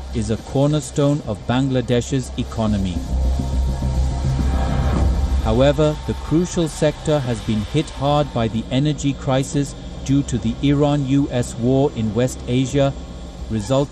is a cornerstone of Bangladesh's economy. However, the crucial sector has been hit hard by the energy crisis due to the Iran-US war in West Asia, resulting